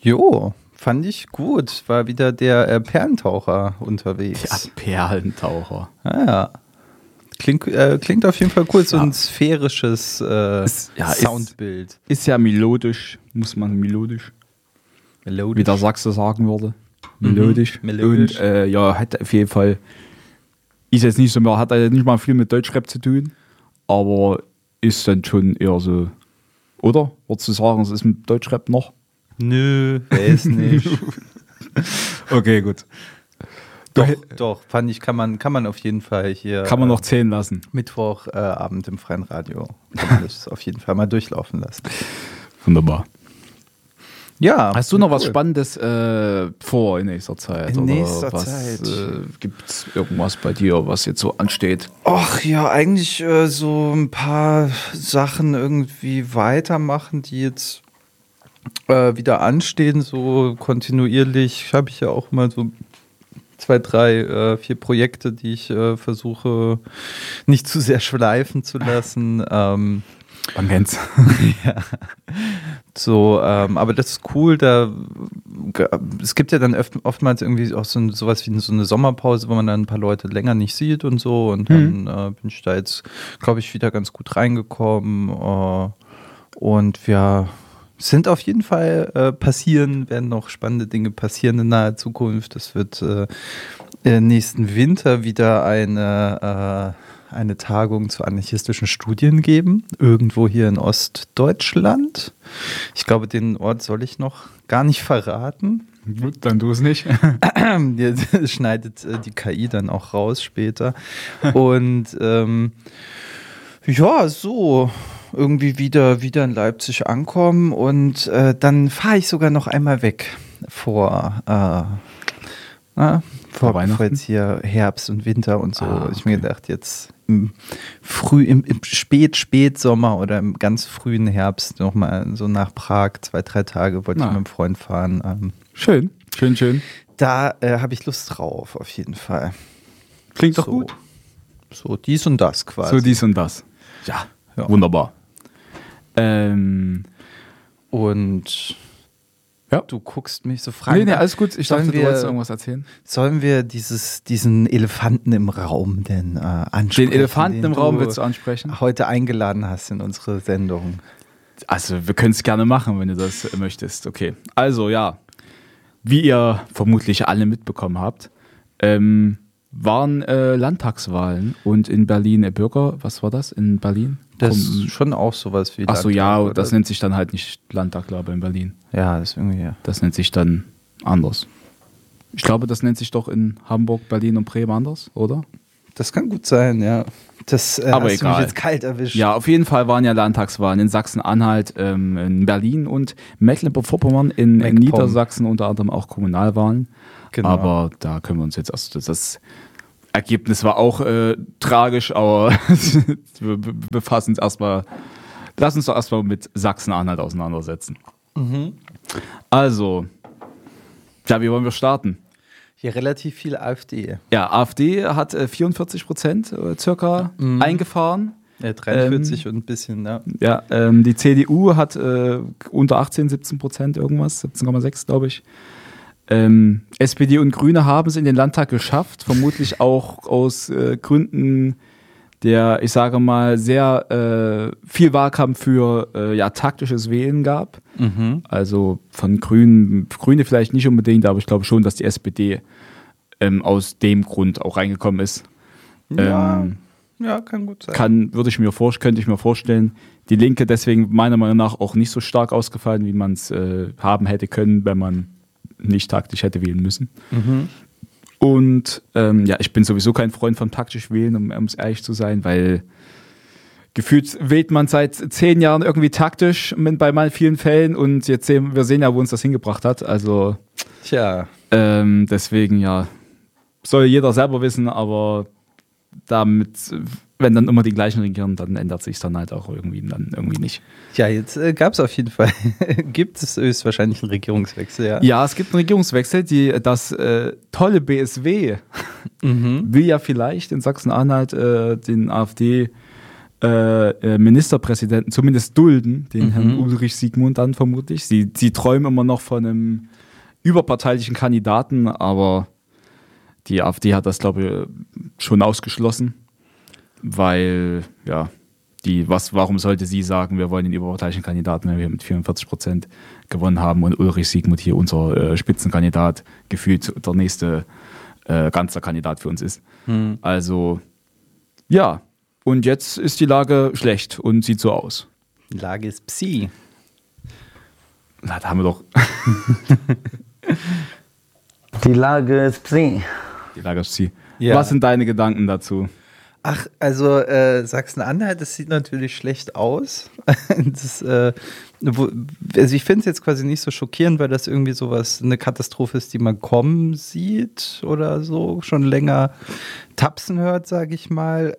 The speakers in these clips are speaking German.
Jo, fand ich gut. War wieder der Perlentaucher unterwegs. Ja, Perlentaucher. Ja. Klingt auf jeden Fall cool, so ein sphärisches Soundbild. Ist ja melodisch, melodisch. Wie der Sachse sagen würde. Melodisch. Melodisch. Und hat auf jeden Fall, ist jetzt nicht so mehr, hat nicht mal viel mit Deutschrap zu tun, aber ist dann schon eher so, oder? Würdest du sagen, es ist mit Deutschrap noch? Nö, weiß nicht. Okay, gut. Doch, fand ich, kann man auf jeden Fall hier. Kann man noch 10 lassen. Mittwochabend im Freien Radio. Kann man das auf jeden Fall mal durchlaufen lassen. Wunderbar. Ja. Hast du noch was Spannendes vor in nächster Zeit? In nächster Zeit. Gibt es irgendwas bei dir, was jetzt so ansteht? Ach ja, eigentlich so ein paar Sachen irgendwie weitermachen, die jetzt wieder anstehen, so kontinuierlich. Habe ich ja auch mal so 2, 3, 4 Projekte, die ich versuche nicht zu sehr schleifen zu lassen. Man kennt's. Ja. So, aber das ist cool, es gibt ja dann oftmals irgendwie auch sowas wie so eine Sommerpause, wo man dann ein paar Leute länger nicht sieht und so, und dann bin ich da jetzt, glaube ich, wieder ganz gut reingekommen, und wir sind auf jeden Fall werden noch spannende Dinge passieren in naher Zukunft. Es wird nächsten Winter wieder eine Tagung zu anarchistischen Studien geben, irgendwo hier in Ostdeutschland. Ich glaube, den Ort soll ich noch gar nicht verraten. Gut, dann tu es nicht. Das schneidet die KI dann auch raus später. Und ja, so irgendwie wieder in Leipzig ankommen, und dann fahre ich sogar noch einmal weg vor jetzt hier Herbst und Winter und so. Okay. Ich mir gedacht, jetzt im Spätsommer oder im ganz frühen Herbst nochmal so nach Prag 2, 3 Tage wollte ich mit meinem Freund fahren. Schön. Da habe ich Lust drauf, auf jeden Fall. Klingt doch gut. So dies und das quasi. So dies und das. Ja. Wunderbar. Und du guckst mich so fragend. Nee, alles gut. Ich dachte, du wolltest irgendwas erzählen. Sollen wir diesen Elefanten im Raum denn ansprechen? Den Elefanten im Raum willst du ansprechen? Heute eingeladen hast in unsere Sendung. Also, wir können es gerne machen, wenn du das möchtest. Okay. Also, ja. Wie ihr vermutlich alle mitbekommen habt, waren Landtagswahlen und in Berlin was war das in Berlin? Das ist schon auch sowas wie Landtag. Achso, ja, das nennt sich dann halt nicht Landtag, glaube ich, in Berlin. Ja, das ist irgendwie, ja. Das nennt sich dann anders. Ich glaube, das nennt sich doch in Hamburg, Berlin und Bremen anders, oder? Das kann gut sein, ja. Das aber hast egal. Du mich jetzt kalt erwischt. Ja, auf jeden Fall waren ja Landtagswahlen in Sachsen-Anhalt, in Berlin und Mecklenburg-Vorpommern, in Niedersachsen unter anderem auch Kommunalwahlen. Genau. Aber da können wir uns jetzt das Ergebnis war auch tragisch, aber wir befassen uns erstmal. Lass uns doch erstmal mit Sachsen-Anhalt auseinandersetzen. Mhm. Also, wie wollen wir starten? Hier relativ viel AfD. Ja, AfD hat 44% circa eingefahren. Ja, 43 und ein bisschen, ja. Ja, die CDU hat unter 17% irgendwas, 17,6 glaube ich. SPD und Grüne haben es in den Landtag geschafft, vermutlich auch aus Gründen der, ich sage mal, sehr viel Wahlkampf für taktisches Wählen gab. Mhm. Also von Grüne vielleicht nicht unbedingt, aber ich glaube schon, dass die SPD aus dem Grund auch reingekommen ist. Ja, kann gut sein. Könnte ich mir vorstellen. Die Linke deswegen meiner Meinung nach auch nicht so stark ausgefallen, wie man es haben hätte können, wenn man nicht taktisch hätte wählen müssen. Mhm. Und ich bin sowieso kein Freund vom taktisch Wählen, um ehrlich zu sein, weil gefühlt wählt man seit 10 Jahren irgendwie taktisch bei mal vielen Fällen, und wir sehen ja, wo uns das hingebracht hat. Also deswegen soll jeder selber wissen, aber damit, wenn dann immer die gleichen regieren, dann ändert sich dann halt auch irgendwie nicht. Ja, jetzt gab es auf jeden Fall, gibt es höchstwahrscheinlich einen Regierungswechsel, ja. Ja, es gibt einen Regierungswechsel, das tolle BSW will ja vielleicht in Sachsen-Anhalt den AfD Ministerpräsidenten zumindest dulden, den Herrn Ulrich Siegmund dann vermutlich. Sie träumen immer noch von einem überparteilichen Kandidaten, aber die AfD hat das, glaube ich, schon ausgeschlossen, weil, ja, warum sollte sie sagen, wir wollen den überparteilichen Kandidaten, wenn wir mit 44% gewonnen haben und Ulrich Siegmund hier unser Spitzenkandidat, gefühlt der nächste Kanzlerkandidat für uns ist. Also, ja, und jetzt ist die Lage schlecht und sieht so aus. Die Lage ist Psi. Na, da haben wir doch. Die Lage ist Psi. Die Lage ist Psi. Ja. Was sind deine Gedanken dazu? Ach, also Sachsen-Anhalt, das sieht natürlich schlecht aus. Also ich finde es jetzt quasi nicht so schockierend, weil das irgendwie sowas, eine Katastrophe ist, die man kommen sieht oder so, schon länger tapsen hört, sage ich mal.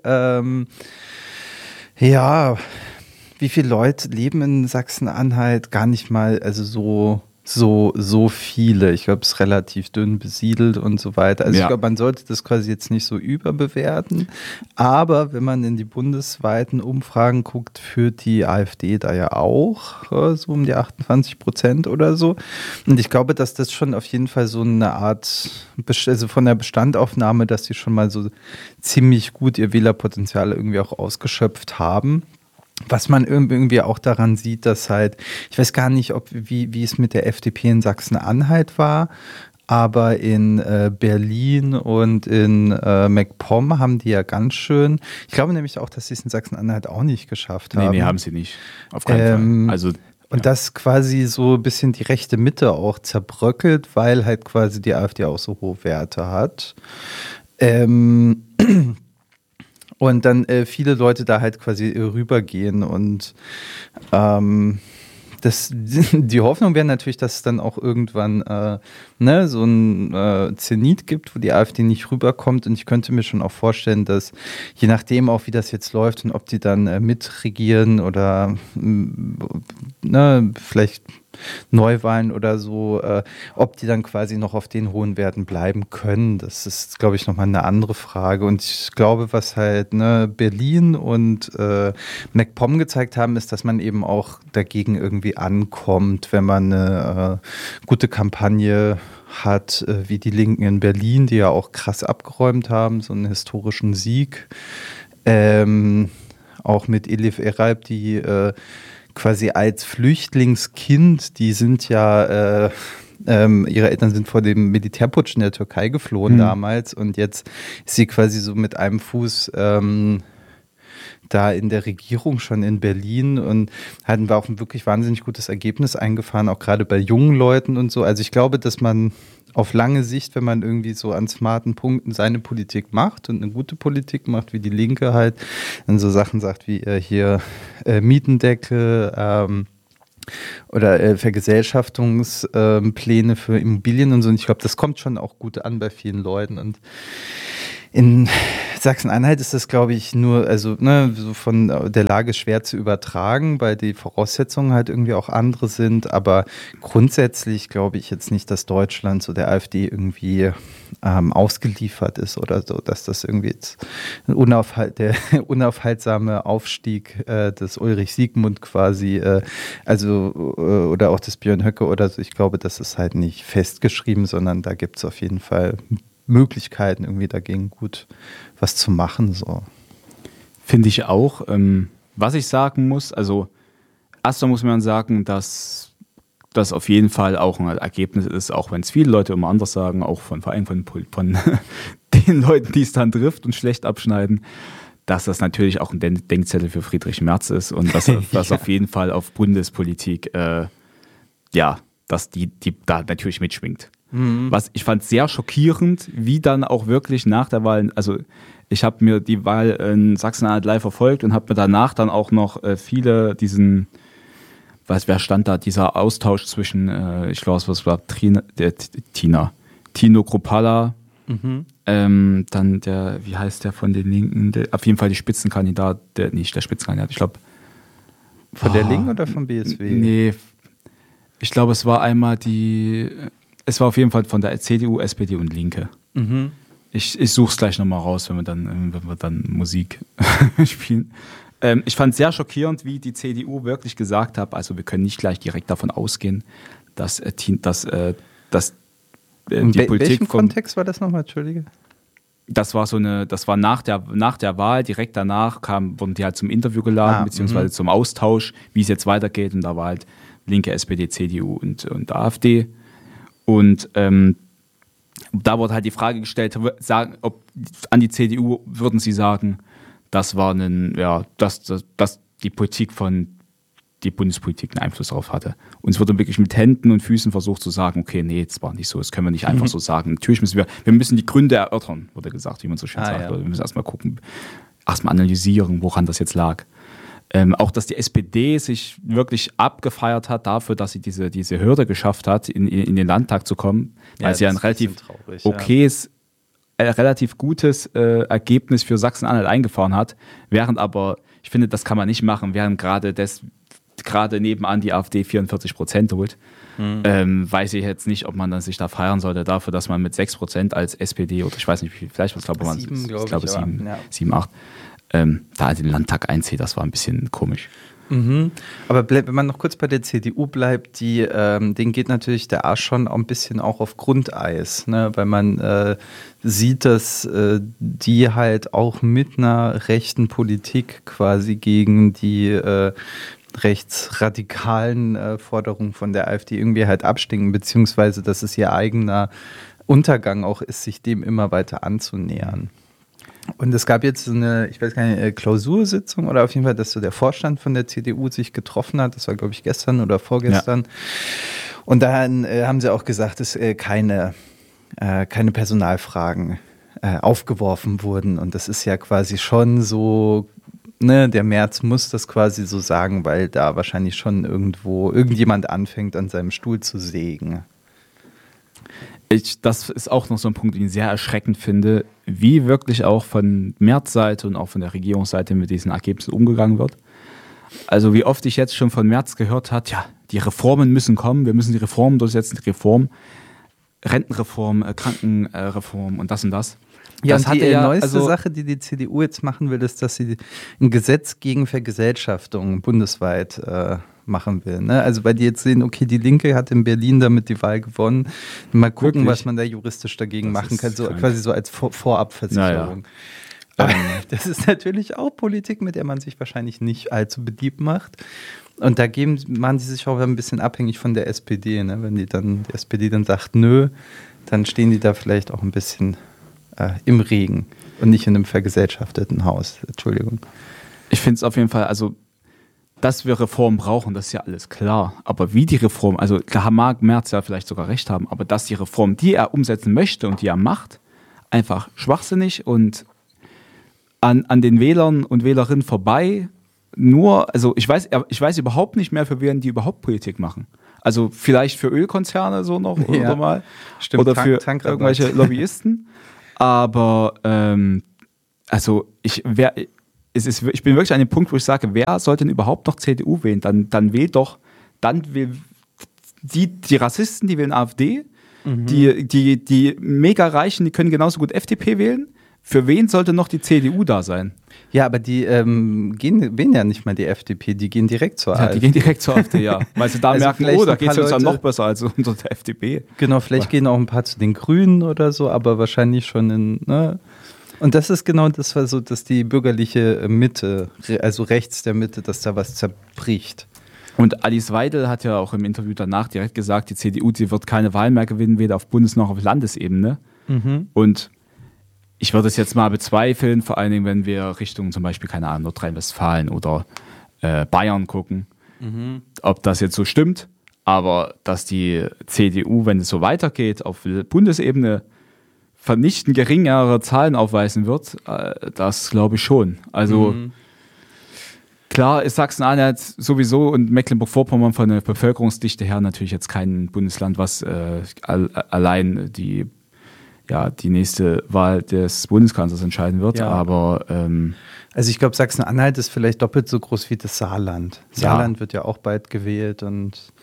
Ja, wie viele Leute leben in Sachsen-Anhalt? Gar nicht mal, also so viele. Ich glaube, es ist relativ dünn besiedelt und so weiter. Also ich glaube, man sollte das quasi jetzt nicht so überbewerten. Aber wenn man in die bundesweiten Umfragen guckt, führt die AfD da ja auch so um die 28% oder so. Und ich glaube, dass das schon auf jeden Fall so eine Art, also von der Bestandaufnahme, dass die schon mal so ziemlich gut ihr Wählerpotenzial irgendwie auch ausgeschöpft haben. Was man irgendwie auch daran sieht, dass halt, ich weiß gar nicht, wie es mit der FDP in Sachsen-Anhalt war, aber in Berlin und in MacPom haben die ja ganz schön, ich glaube nämlich auch, dass sie es in Sachsen-Anhalt auch nicht geschafft haben. Nee, haben sie nicht. Auf keinen Fall. Also, und das quasi so ein bisschen die rechte Mitte auch zerbröckelt, weil halt quasi die AfD auch so hohe Werte hat. Und dann viele Leute da halt quasi rübergehen und die Hoffnung wäre natürlich, dass es dann auch irgendwann so ein Zenit gibt, wo die AfD nicht rüberkommt. Und ich könnte mir schon auch vorstellen, dass je nachdem auch, wie das jetzt läuft und ob die dann mitregieren oder vielleicht Neuwahlen oder so, ob die dann quasi noch auf den hohen Werten bleiben können, das ist, glaube ich, nochmal eine andere Frage. Und ich glaube, was halt Berlin und MacPom gezeigt haben, ist, dass man eben auch dagegen irgendwie ankommt, wenn man eine gute Kampagne hat, wie die Linken in Berlin, die ja auch krass abgeräumt haben, so einen historischen Sieg. Auch mit Elif Eralp, die quasi als Flüchtlingskind, die sind ja, ihre Eltern sind vor dem Militärputsch in der Türkei geflohen damals und jetzt ist sie quasi so mit einem Fuß da in der Regierung schon in Berlin und hatten wir auch ein wirklich wahnsinnig gutes Ergebnis eingefahren, auch gerade bei jungen Leuten und so. Also ich glaube, dass man auf lange Sicht, wenn man irgendwie so an smarten Punkten seine Politik macht und eine gute Politik macht, wie die Linke halt, dann so Sachen sagt wie hier Mietendeckel oder Vergesellschaftungspläne für Immobilien und so. Und ich glaube, das kommt schon auch gut an bei vielen Leuten. Und in Sachsen-Anhalt ist das, glaube ich, nur, also so von der Lage schwer zu übertragen, weil die Voraussetzungen halt irgendwie auch andere sind. Aber grundsätzlich glaube ich jetzt nicht, dass Deutschland so der AfD irgendwie ausgeliefert ist oder so, dass das irgendwie jetzt der unaufhaltsame Aufstieg des Ulrich Siegmund quasi, oder auch des Björn Höcke oder so. Ich glaube, das ist halt nicht festgeschrieben, sondern da gibt es auf jeden Fall Möglichkeiten, irgendwie dagegen gut was zu machen. So. Finde ich auch. Was ich sagen muss, also erstmal muss man sagen, dass das auf jeden Fall auch ein Ergebnis ist, auch wenn es viele Leute immer anders sagen, auch vor allem von den Leuten, die es dann trifft und schlecht abschneiden, dass das natürlich auch ein Denkzettel für Friedrich Merz ist und dass das auf jeden Fall auf Bundespolitik, dass die da natürlich mitschwingt. Was ich fand sehr schockierend, wie dann auch wirklich nach der Wahl, also ich habe mir die Wahl in Sachsen-Anhalt live verfolgt und habe mir danach dann auch noch viele wer stand da, dieser Austausch zwischen, ich glaube, was war Tino Kruppalla, dann wie heißt der von den Linken, auf jeden Fall die Spitzenkandidat, nicht der Spitzenkandidat, ich glaube. Von der Linken oder vom BSW? Nee, ich glaube, es war auf jeden Fall von der CDU, SPD und Linke. Ich suche es gleich nochmal raus, wenn wir dann Musik spielen. Ich fand es sehr schockierend, wie die CDU wirklich gesagt hat, also wir können nicht gleich direkt davon ausgehen, dass die Politik welchem Kontext war das nochmal, Entschuldige? Das war nach der Wahl, direkt danach wurden die halt zum Interview geladen, beziehungsweise zum Austausch, wie es jetzt weitergeht. Und da war halt Linke, SPD, CDU und AfD. Und da wurde halt die Frage gestellt, an die CDU würden sie sagen, das war dass die Bundespolitik einen Einfluss darauf hatte. Und es wurde wirklich mit Händen und Füßen versucht zu sagen, okay, nee, das war nicht so, das können wir nicht einfach so sagen. Natürlich müssen wir müssen die Gründe erörtern, wurde gesagt, wie man so schön sagt. Ja. Wir müssen erstmal gucken, erstmal analysieren, woran das jetzt lag. Auch, dass die SPD sich wirklich abgefeiert hat dafür, dass sie diese Hürde geschafft hat, in den Landtag zu kommen, weil sie ein relativ okayes, relativ gutes Ergebnis für Sachsen-Anhalt eingefahren hat, während aber, ich finde, das kann man nicht machen, während gerade nebenan die AfD 44% holt. Weiß ich jetzt nicht, ob man dann sich da feiern sollte dafür, dass man mit 6% als SPD oder ich weiß nicht, vielleicht was glaube man, 7, 8, da in den Landtag einzieht, das war ein bisschen komisch. Aber wenn man noch kurz bei der CDU bleibt, denen geht natürlich der Arsch schon auch ein bisschen auch auf Grundeis, ne? Weil man sieht, dass die halt auch mit einer rechten Politik quasi gegen die rechtsradikalen Forderungen von der AfD irgendwie halt abstinken, beziehungsweise dass es ihr eigener Untergang auch ist, sich dem immer weiter anzunähern. Und es gab jetzt so eine, ich weiß gar nicht, Klausursitzung oder auf jeden Fall, dass so der Vorstand von der CDU sich getroffen hat. Das war, glaube ich, gestern oder vorgestern. Ja. Und dann haben sie auch gesagt, dass keine Personalfragen aufgeworfen wurden. Und das ist ja quasi schon so, ne, der Merz muss das quasi so sagen, weil da wahrscheinlich schon irgendjemand anfängt, an seinem Stuhl zu sägen. Das ist auch noch so ein Punkt, den ich sehr erschreckend finde, wie wirklich auch von Merz-Seite und auch von der Regierungsseite mit diesen Ergebnissen umgegangen wird. Also wie oft ich jetzt schon von Merz gehört habe, ja, die Reformen müssen kommen, wir müssen die Reformen durchsetzen, Rentenreform, Krankenreform und das und das. Ja, das und die neueste Sache, die CDU jetzt machen will, ist, dass sie ein Gesetz gegen Vergesellschaftung bundesweit machen will. Ne? Also weil die jetzt sehen, okay, die Linke hat in Berlin damit die Wahl gewonnen. Mal gucken, was man da juristisch dagegen machen kann. So, quasi so als Vorabversicherung. Ja. Das ist natürlich auch Politik, mit der man sich wahrscheinlich nicht allzu beliebt macht. Und da machen sie sich auch ein bisschen abhängig von der SPD. Ne? Wenn die SPD dann sagt, nö, dann stehen die da vielleicht auch ein bisschen im Regen und nicht in einem vergesellschafteten Haus. Entschuldigung. Ich finde es auf jeden Fall, also dass wir Reformen brauchen, das ist ja alles klar. Aber wie die Reform, also da mag Merz ja vielleicht sogar recht haben, aber dass die Reform, die er umsetzen möchte und die er macht, einfach schwachsinnig und an den Wählern und Wählerinnen vorbei, also ich weiß überhaupt nicht mehr, für wen die überhaupt Politik machen. Also vielleicht für Ölkonzerne so noch oder mal. Stimmt, oder für irgendwelche Lobbyisten. Aber also ich bin wirklich an dem Punkt, wo ich sage, wer sollte denn überhaupt noch CDU wählen? Dann wählt die Rassisten, die wählen AfD, die mega Reichen, die können genauso gut FDP wählen. Für wen sollte noch die CDU da sein? Ja, aber die wählen ja nicht mal die FDP, die gehen direkt zur AfD. Die gehen direkt zur AfD, ja. Weil sie da merken, da geht es uns dann noch besser als unter der FDP. Genau, vielleicht gehen auch ein paar zu den Grünen oder so, aber wahrscheinlich schon ne? Und das ist genau das, dass die bürgerliche Mitte, also rechts der Mitte, dass da was zerbricht. Und Alice Weidel hat ja auch im Interview danach direkt gesagt, die CDU, die wird keine Wahl mehr gewinnen, weder auf Bundes- noch auf Landesebene. Und ich würde es jetzt mal bezweifeln, vor allen Dingen, wenn wir Richtung zum Beispiel, keine Ahnung, Nordrhein-Westfalen oder Bayern gucken, ob das jetzt so stimmt. Aber dass die CDU, wenn es so weitergeht, auf Bundesebene vernichtend geringere Zahlen aufweisen wird, das glaube ich schon. Also klar ist Sachsen-Anhalt sowieso und Mecklenburg-Vorpommern von der Bevölkerungsdichte her natürlich jetzt kein Bundesland, was allein die nächste Wahl des Bundeskanzlers entscheiden wird. Ja. Aber also ich glaube, Sachsen-Anhalt ist vielleicht doppelt so groß wie das Saarland. Saarland wird ja auch bald gewählt und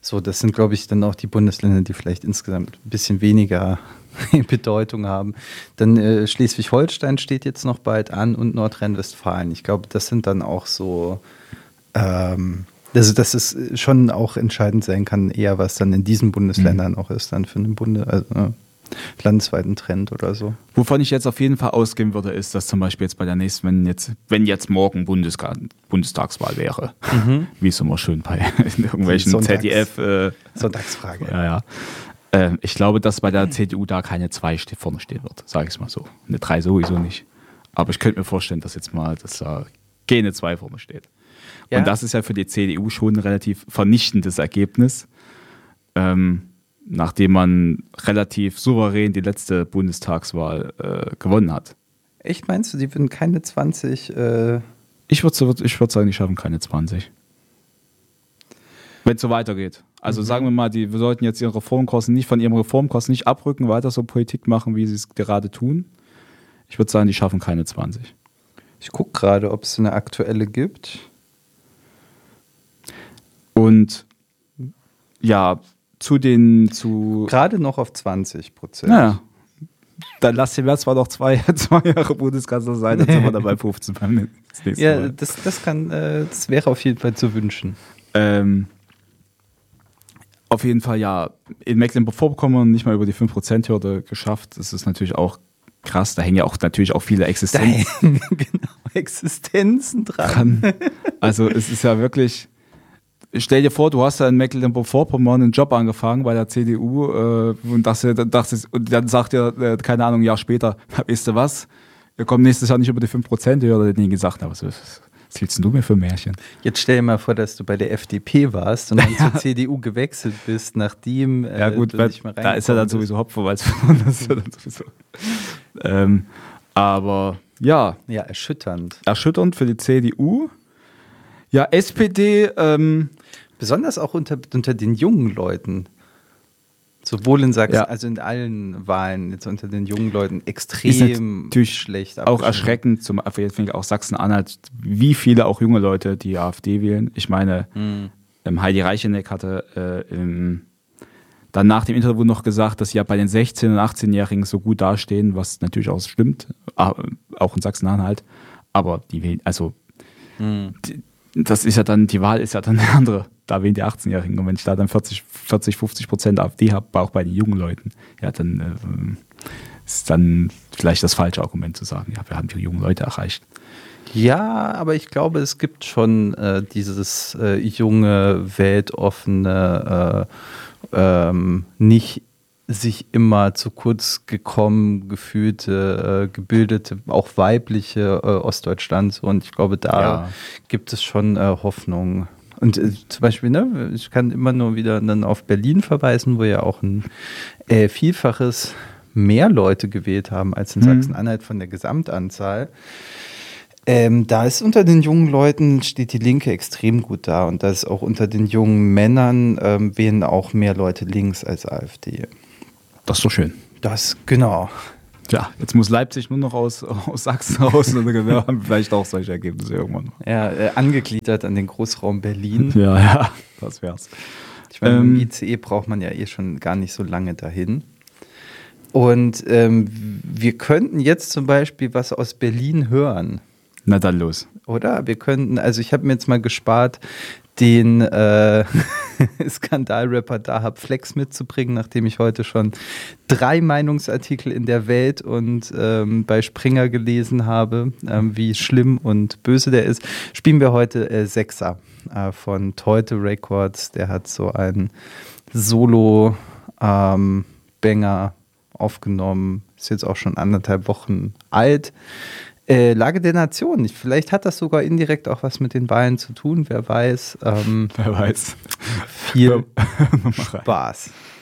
So, das sind, glaube ich, dann auch die Bundesländer, die vielleicht insgesamt ein bisschen weniger Bedeutung haben. Dann Schleswig-Holstein steht jetzt noch bald an und Nordrhein-Westfalen. Ich glaube, das sind dann auch so, also dass es schon auch entscheidend sein kann, eher was dann in diesen Bundesländern auch ist, dann für einen landesweiten Trend oder so. Wovon ich jetzt auf jeden Fall ausgehen würde, ist, dass zum Beispiel jetzt bei der nächsten, wenn jetzt morgen Bundestagswahl wäre, wie es immer schön bei irgendwelchen ZDF Sonntagsfrage. Ja. Ich glaube, dass bei der CDU da keine 2 vorne stehen wird, sage ich es mal so. Eine 3 sowieso nicht. Aber ich könnte mir vorstellen, dass jetzt mal da keine 2 vorne steht. Ja. Und das ist ja für die CDU schon ein relativ vernichtendes Ergebnis, nachdem man relativ souverän die letzte Bundestagswahl gewonnen hat. Echt, meinst du, die würden keine 20? Ich würd sagen, die schaffen keine 20. Wenn es so weitergeht. Also sagen wir mal, wir sollten jetzt ihren Reformkurs von ihrem Reformkurs nicht abrücken, weiter so Politik machen, wie sie es gerade tun. Ich würde sagen, die schaffen keine 20. Ich gucke gerade, ob es eine aktuelle gibt. Und ja, gerade noch auf 20%. Naja, dann lass den zwar noch 2 Jahre Bundeskanzler sein, dann sind wir dabei 15 beim nächsten Mal. Das wäre auf jeden Fall zu wünschen. Auf jeden Fall, ja, in Mecklenburg-Vorpommern nicht mal über die 5%-Hürde geschafft. Das ist natürlich auch krass. Da hängen ja auch natürlich auch viele Existenzen. Existenzen dran. Also es ist ja wirklich, stell dir vor, du hast ja in Mecklenburg-Vorpommern einen Job angefangen bei der CDU und dann sagt dir, keine Ahnung, ein Jahr später, weißt du was, wir kommen nächstes Jahr nicht über die 5%-Hürde, den gesagt haben. Was hältst du mir für Märchen? Jetzt stell dir mal vor, dass du bei der FDP warst und dann zur CDU gewechselt bist, nachdem ja gut, du nicht mehr da ist ja dann sowieso Hopfenwalz. Das ist ja dann sowieso. Aber ja. Ja, erschütternd. Erschütternd für die CDU. Ja, SPD. Besonders auch unter den jungen Leuten. Sowohl in Sachsen, also in allen Wahlen, jetzt unter den jungen Leuten extrem natürlich schlecht. Auch erschreckend, finde ich auch Sachsen-Anhalt, wie viele auch junge Leute die AfD wählen. Ich meine, Heidi Reicheneck hatte dann nach dem Interview noch gesagt, dass sie ja bei den 16- und 18-Jährigen so gut dastehen, was natürlich auch stimmt, auch in Sachsen-Anhalt. Aber die wählen, also das ist ja dann, die Wahl ist ja dann eine andere. Da wählen die 18-Jährigen. Und wenn ich da dann 50% AfD habe, auch bei den jungen Leuten, ja, dann ist dann vielleicht das falsche Argument zu sagen, ja, wir haben die jungen Leute erreicht. Ja, aber ich glaube, es gibt schon dieses junge, weltoffene, nicht sich immer zu kurz gekommen gefühlte, gebildete, auch weibliche Ostdeutschland. Und ich glaube, da gibt es schon Hoffnung. Und zum Beispiel, ich kann immer nur wieder dann auf Berlin verweisen, wo ja auch ein Vielfaches mehr Leute gewählt haben als in Sachsen-Anhalt von der Gesamtanzahl. Da ist unter den jungen Leuten, steht die Linke extrem gut da. Und da ist auch unter den jungen Männern wählen auch mehr Leute links als AfD. Das ist so schön. Das, genau. Ja, jetzt muss Leipzig nur noch aus Sachsen raus und wir haben vielleicht auch solche Ergebnisse irgendwann. Ja, angegliedert an den Großraum Berlin. Ja, das wär's. Ich meine, mit dem ICE braucht man ja schon gar nicht so lange dahin. Und wir könnten jetzt zum Beispiel was aus Berlin hören. Na dann los. Oder? Wir könnten, also ich habe mir jetzt mal gespart, den Skandalrapper Dahab Flex mitzubringen, nachdem ich heute schon 3 Meinungsartikel in der Welt und bei Springer gelesen habe, wie schlimm und böse der ist. Spielen wir heute Sechser von Teute Records. Der hat so einen Solo-Banger aufgenommen. Ist jetzt auch schon 1,5 Wochen alt. Lage der Nation. Vielleicht hat das sogar indirekt auch was mit den Wahlen zu tun. Wer weiß. Wer weiß. Viel Spaß.